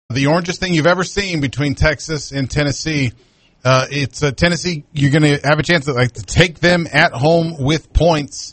The orangest thing you've ever seen between Texas and Tennessee. It's Tennessee. You're going to have a chance to take them at home with points.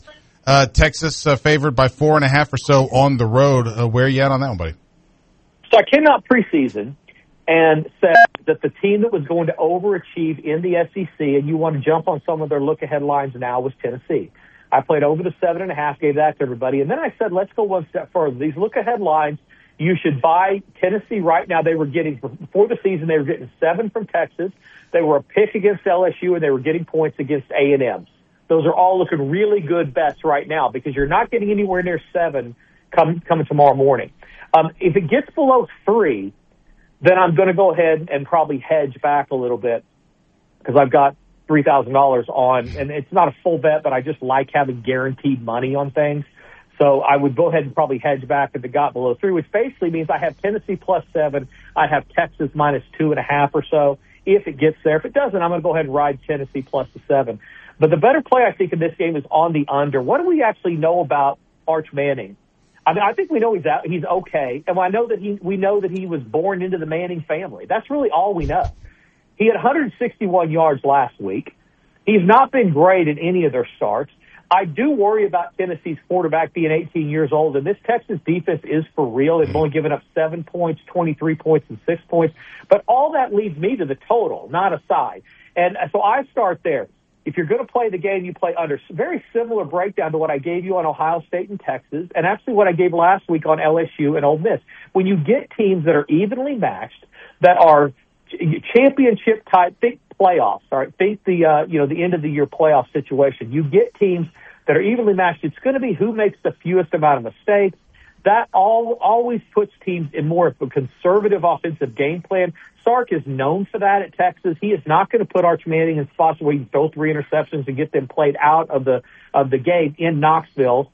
Texas favored by 4.5 or so on the road. Where are you at on that one, buddy? So I came out preseason and said that the team that was going to overachieve in the SEC, and you want to jump on some of their look-ahead lines now, was Tennessee. I played over the 7.5, gave that to everybody, and then I said, let's go one step further. These look-ahead lines, you should buy Tennessee right now. They were getting, before the season, they were getting 7 from Texas. They were a pick against LSU, and they were getting points against A&M. Those are all looking really good bets right now because you're not getting anywhere near 7 coming tomorrow morning. If it gets below 3, then I'm going to go ahead and probably hedge back a little bit because I've got $3,000 on, and it's not a full bet, but I just like having guaranteed money on things. So I would go ahead and probably hedge back if it got below 3, which basically means I have Tennessee plus 7. I have Texas minus 2.5 or so if it gets there. If it doesn't, I'm going to go ahead and ride Tennessee plus the 7. But the better play, I think, in this game is on the under. What do we actually know about Arch Manning? I mean, I think we know he's okay, and we know that he was born into the Manning family. That's really all we know. He had 161 yards last week. He's not been great in any of their starts. I do worry about Tennessee's quarterback being 18 years old, and this Texas defense is for real. They've only given up 7 points, 23 points, and 6 points. But all that leads me to the total, not a side. And so I start there. If you're going to play the game, you play under. Very similar breakdown to what I gave you on Ohio State and Texas, and actually what I gave last week on LSU and Ole Miss. When you get teams that are evenly matched, that are championship type, think playoffs. All right, think the end of the year playoff situation. You get teams that are evenly matched. It's going to be who makes the fewest amount of mistakes. That always puts teams in more of a conservative offensive game plan. Sark is known for that at Texas. He is not going to put Arch Manning in spots where he can throw 3 interceptions and get them played out of the game in Knoxville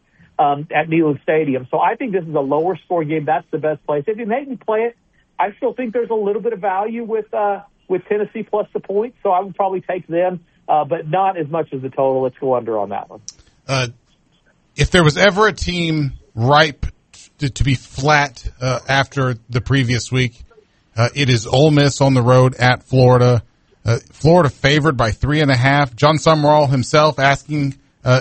at Neyland Stadium. So I think this is a lower score game. That's the best place. If you make me play it, I still think there's a little bit of value with Tennessee plus the points. So I would probably take them, but not as much as the total. Let's go under on that one. If there was ever a team ripe to be flat after the previous week, it is Ole Miss on the road at Florida. Florida favored by 3.5. John Summerall himself asking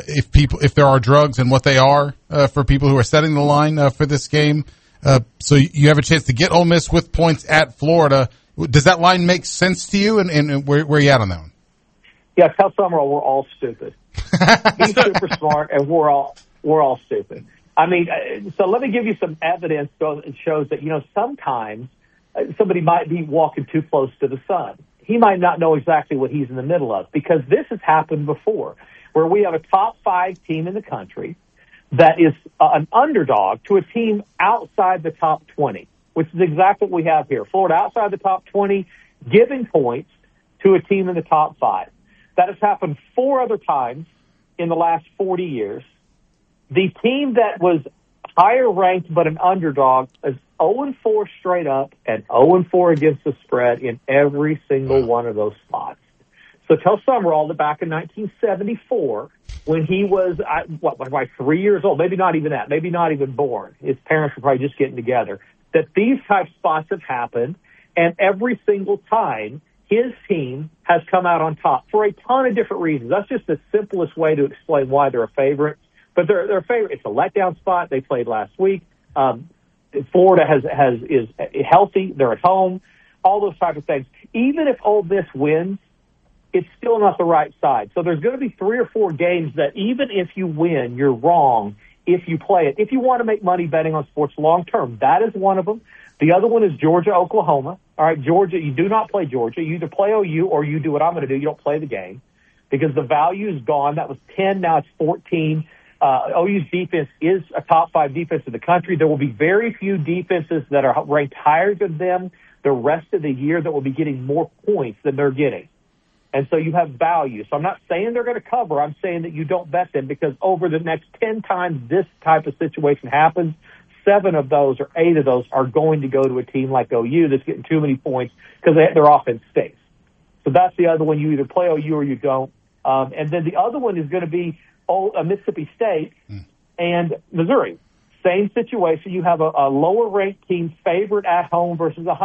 if there are drugs and what they are for people who are setting the line for this game. So you have a chance to get Ole Miss with points at Florida. Does that line make sense to you? And where are you at on that one? Yeah, tell Summerall we're all stupid. He's super smart, and we're all stupid. I mean, so let me give you some evidence that shows that, sometimes somebody might be walking too close to the sun. He might not know exactly what he's in the middle of, because this has happened before, where we have a top 5 team in the country that is an underdog to a team outside the top 20, which is exactly what we have here. Florida outside the top 20, giving points to a team in the top 5. That has happened 4 other times in the last 40 years. The team that was higher ranked but an underdog is 0-4 straight up and 0-4 against the spread in every single one of those spots. So tell Summerall that back in 1974, when he was, like 3 years old, maybe not even that, maybe not even born, his parents were probably just getting together, that these type spots have happened, and every single time his team has come out on top for a ton of different reasons. That's just the simplest way to explain why they're a favorite. But they're a favorite. It's a letdown spot. They played last week. Florida is healthy. They're at home. All those type of things. Even if Ole Miss wins, it's still not the right side. So there's going to be 3 or 4 games that even if you win, you're wrong if you play it. If you want to make money betting on sports long term, that is one of them. The other one is Georgia, Oklahoma. All right, Georgia, you do not play Georgia. You either play OU or you do what I'm going to do. You don't play the game because the value is gone. That was 10. Now it's 14. OU's defense is a top 5 defense in the country. There will be very few defenses that are ranked higher than them the rest of the year that will be getting more points than they're getting. And so you have value. So I'm not saying they're going to cover. I'm saying that you don't bet them because over the next 10 times this type of situation happens, 7 of those or 8 of those are going to go to a team like OU that's getting too many points because their offense stinks. So that's the other one. You either play OU or you don't. And then the other one is going to be Mississippi State and Missouri. Same situation. You have a lower-ranked team favored at home versus a